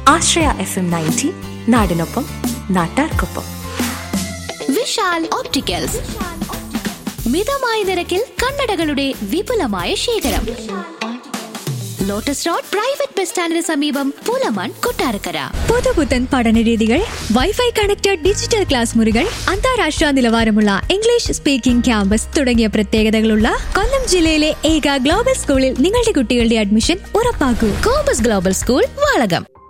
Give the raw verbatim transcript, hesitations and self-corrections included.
ആശ്രയ F M ninety, നാടിനൊപ്പം നാട്ടാർക്കൊപ്പം. Vishal opticals, മിതമായ നിരക്കിൽ കണ്ണടകളുടെ വിപുലമായ ശേഖരം. ലോട്ടസ് റോഡ് പ്രൈവറ്റ് ബസ് സ്റ്റാൻഡിന് സമീപം, പൂലമൺ, കൊട്ടാരക്കര. പുതുപുത്തൻ പഠനരീതികൾ, വൈഫൈ കണക്റ്റഡ് ഡിജിറ്റൽ ക്ലാസ് മുറികൾ, അന്താരാഷ്ട്ര നിലവാരമുള്ള ഇംഗ്ലീഷ് സ്പീക്കിംഗ് ക്യാമ്പസ് തുടങ്ങിയ പ്രത്യേകതകളുള്ള കൊല്ലം ജില്ലയിലെ ഏക ഗ്ലോബൽ സ്കൂളിൽ നിങ്ങളുടെ കുട്ടികളുടെ admission ഉറപ്പാക്കൂ. Compass global school, Valakom.